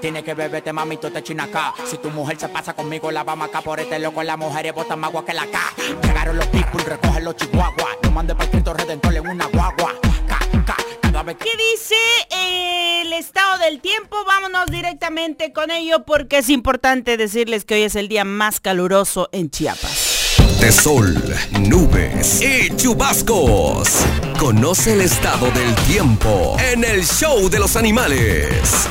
Tiene que beberte, mami, tú te chinaca. Si tu mujer se pasa conmigo, la vamos acá por este loco. Las mujeres botan más agua que la K. Llegaron los people, recogen los chihuahuas. No mande para Cristo Redentor en una guagua. ¿Qué dice el estado del tiempo? Vámonos directamente con ello porque es importante decirles que hoy es el día más caluroso en Chiapas. De sol, nubes y chubascos. Conoce el estado del tiempo en el Show de los Animales.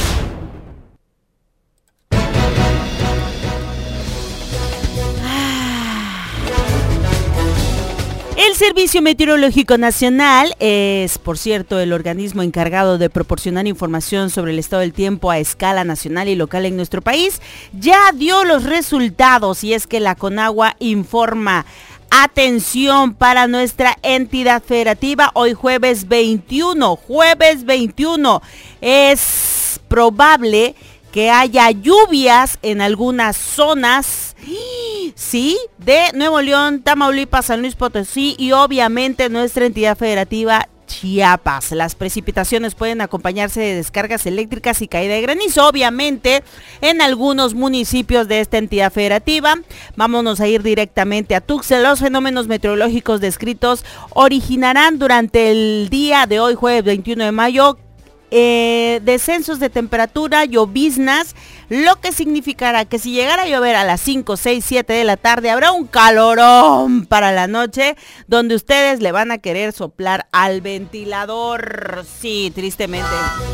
El Servicio Meteorológico Nacional es, por cierto, el organismo encargado de proporcionar información sobre el estado del tiempo a escala nacional y local en nuestro país. Ya dio los resultados y es que la Conagua informa. Atención para nuestra entidad federativa, hoy jueves 21, es probable que haya lluvias en algunas zonas, sí, de Nuevo León, Tamaulipas, San Luis Potosí y obviamente nuestra entidad federativa Chiapas. Las precipitaciones pueden acompañarse de descargas eléctricas y caída de granizo, obviamente en algunos municipios de esta entidad federativa. Vámonos a ir directamente a Tuxtla. Los fenómenos meteorológicos descritos originarán durante el día de hoy, jueves 21 de mayo, descensos de temperatura, lloviznas, lo que significará que si llegara a llover a las 5, 6, 7 de la tarde, habrá un calorón para la noche, donde ustedes le van a querer soplar al ventilador. Sí, tristemente.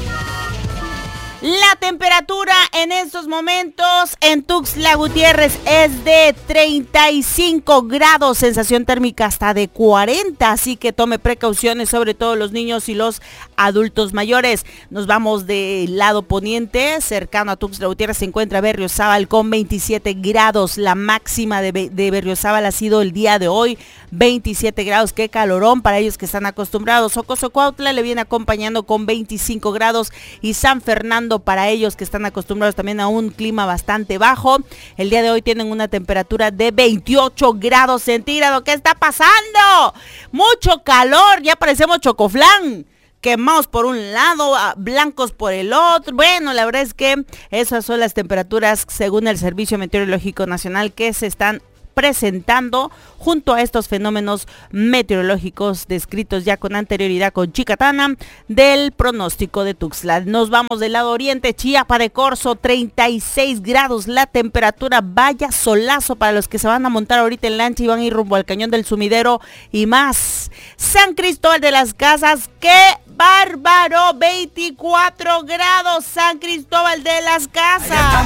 La temperatura en estos momentos en Tuxtla Gutiérrez es de 35 grados, sensación térmica hasta de 40, así que tome precauciones, sobre todo los niños y los adultos mayores. Nos vamos del lado poniente, cercano a Tuxtla Gutiérrez se encuentra Berriozábal con 27 grados, la máxima de Berriozábal ha sido el día de hoy, 27 grados, qué calorón para ellos que están acostumbrados. Ocosocuautla le viene acompañando con 25 grados y San Fernando para ellos que están acostumbrados también a un clima bastante bajo. El día de hoy tienen una temperatura de 28 grados centígrados. ¿Qué está pasando? Mucho calor, ya parecemos chocoflán. Quemados por un lado, blancos por el otro. Bueno, la verdad es que esas son las temperaturas según el Servicio Meteorológico Nacional que se están presentando junto a estos fenómenos meteorológicos descritos ya con anterioridad con Chicatana del pronóstico de Tuxtla. Nos vamos del lado oriente, Chiapa de Corzo, 36 grados la temperatura, vaya solazo para los que se van a montar ahorita en lancha y van a ir rumbo al Cañón del Sumidero y más. San Cristóbal de las Casas, ¡qué bárbaro! 24 grados San Cristóbal de las Casas.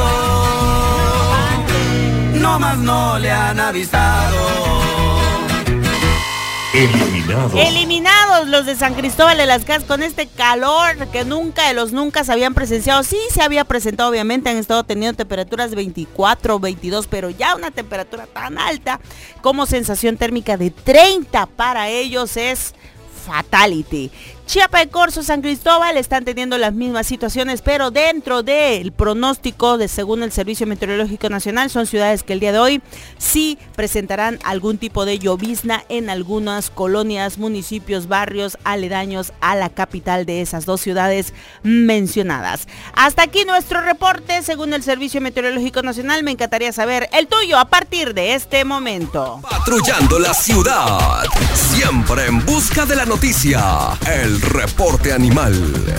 No más no le han avisado. Eliminados los de San Cristóbal de las Casas con este calor que nunca de los nunca se habían presenciado. Sí se había presentado, obviamente han estado teniendo temperaturas 24, 22, pero ya una temperatura tan alta como sensación térmica de 30 para ellos es fatality. Chiapa de Corzo, San Cristóbal están teniendo las mismas situaciones, pero dentro del pronóstico según el Servicio Meteorológico Nacional son ciudades que el día de hoy sí presentarán algún tipo de llovizna en algunas colonias, municipios, barrios aledaños a la capital de esas dos ciudades mencionadas. Hasta aquí nuestro reporte según el Servicio Meteorológico Nacional. Me encantaría saber el tuyo a partir de este momento. Patrullando la ciudad, siempre en busca de la noticia. El reporte animal.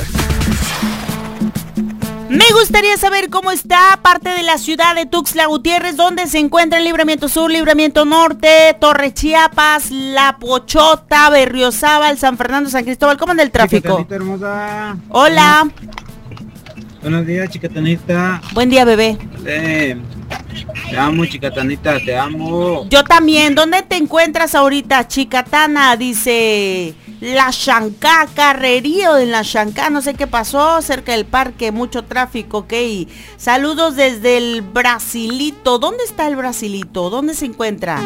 Me gustaría saber cómo está parte de la ciudad de Tuxtla Gutiérrez, donde se encuentra el Libramiento Sur, Libramiento Norte, Torre Chiapas, La Pochota, Berriozábal, San Fernando, San Cristóbal. ¿Cómo anda el tráfico? Chicatanita hermosa. Hola. Buenos días, Chicatanita. Buen día, bebé. Te amo, Chicatanita, te amo. Yo también. ¿Dónde te encuentras ahorita, Chicatana? Dice La Chancá, Carrerío de La Chancá, no sé qué pasó, cerca del parque, mucho tráfico, ok. Saludos desde el Brasilito. ¿Dónde está el Brasilito? ¿Dónde se encuentra?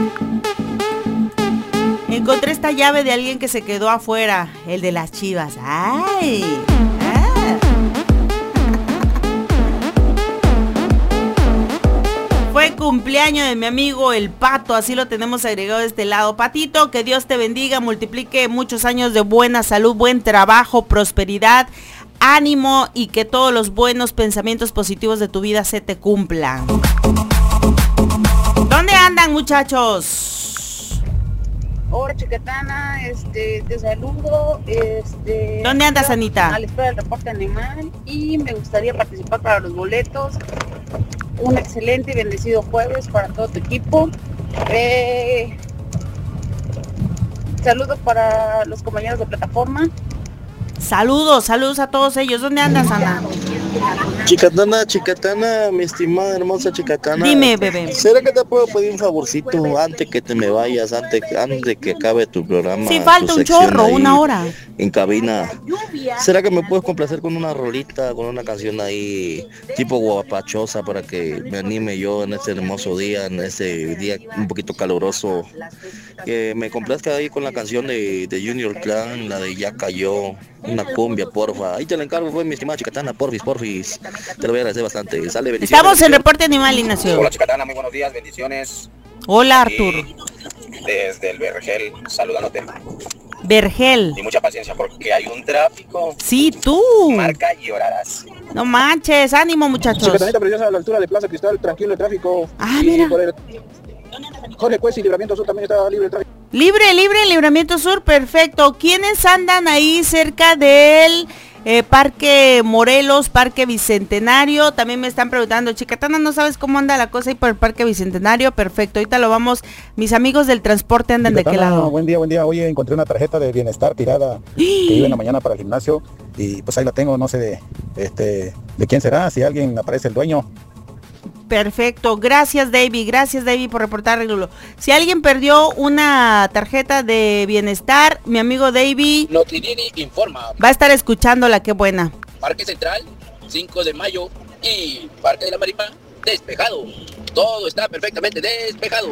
Encontré esta llave de alguien que se quedó afuera, el de las Chivas. ¡Ay! Fue cumpleaños de mi amigo el Pato, así lo tenemos agregado de este lado. Patito, que Dios te bendiga, multiplique muchos años de buena salud, buen trabajo, prosperidad, ánimo y que todos los buenos pensamientos positivos de tu vida se te cumplan. ¿Dónde andan, muchachos? Hola, Chicatana, te saludo. ¿Dónde andas, Anita? A la espera del reporte animal y me gustaría participar para los boletos. Un excelente y bendecido jueves para todo tu equipo. Saludos para los compañeros de plataforma. Saludos a todos ellos. ¿Dónde andas, Ana? Chicatana, mi estimada hermosa Chicatana. Dime, bebé. ¿Será que te puedo pedir un favorcito antes que te me vayas, antes que acabe tu programa? Sí, falta un chorro, una hora. En cabina. ¿Será que me puedes complacer con una rolita, con una canción ahí tipo guapachosa para que me anime yo en este hermoso día, en este día un poquito caluroso? Que me complazca ahí con la canción de Junior Clan, la de Ya Cayó, una cumbia, porfa. Ahí te la encargo, pues, mi estimada Chicatana, porfis. Te lo voy a agradecer bastante. Sale, bendiciones. Estamos en Reporte Animal, Ignacio. Hola, Chicatana, muy buenos días, bendiciones. Hola, Artur. Desde el Vergel, saludándote. Vergel. Y mucha paciencia porque hay un tráfico. Sí, tú. Marca y orarás. No manches, ánimo, muchachos. Chicatanita preciosa a la altura de Plaza Cristal, tranquilo el tráfico. Ah, mira. Jorge Cuesta y Libramiento Sur también está libre el tráfico. Libre, Libramiento Sur, perfecto. ¿Quiénes andan ahí cerca del Parque Morelos, Parque Bicentenario? También me están preguntando, Chicatana, ¿no sabes cómo anda la cosa ahí por el Parque Bicentenario? Perfecto, ahorita lo vamos. Mis amigos del transporte andan Chicatana, ¿de qué lado? Buen día. Oye, encontré una tarjeta de bienestar tirada que iba en la mañana para el gimnasio y pues ahí la tengo, no sé de quién será, si alguien aparece el dueño. Perfecto, gracias David por reportar, Regulo. Si alguien perdió una tarjeta de bienestar, mi amigo David Notidini informa. Va a estar escuchándola, qué buena. Parque Central, 5 de mayo y Parque de la Marima, despejado. Todo está perfectamente despejado.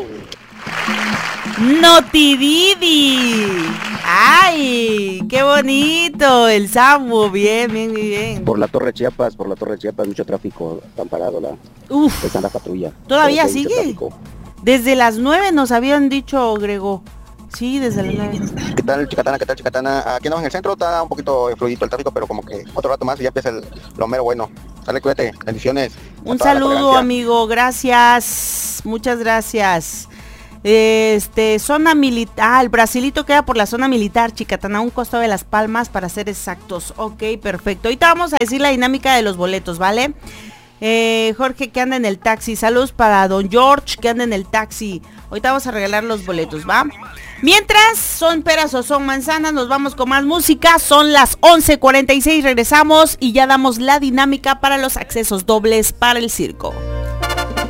Notididi. ¡Ay! ¡Qué bonito! El Samu, bien. Por la Torre Chiapas, mucho tráfico, están parados están la patrulla. ¿Todavía sigue? Desde las 9 nos habían dicho, Grego. Sí, desde las 9. ¿Qué tal, Chicatana? Aquí andamos en el centro, está un poquito fluido el tráfico, pero como que otro rato más y ya empieza lo mero bueno. Sale, cuídate, bendiciones. Un saludo, amigo, gracias. Muchas gracias. Zona militar, el Brasilito queda por la zona militar, Chicatana, a un costado de Las Palmas, para ser exactos. Ok, perfecto. Ahorita vamos a decir la dinámica de los boletos, ¿vale? Jorge, que anda en el taxi. Saludos para don George, que anda en el taxi. Ahorita vamos a regalar los boletos, ¿va? Mientras, son peras o son manzanas, nos vamos con más música. Son las 11:46, regresamos y ya damos la dinámica para los accesos dobles para el circo.